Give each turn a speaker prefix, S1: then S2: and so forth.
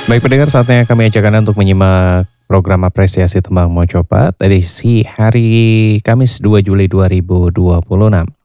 S1: Baik pendengar, saatnya kami ajak Anda untuk menyimak program apresiasi Tembang Mojopat edisi hari Kamis 2 Juli 2026.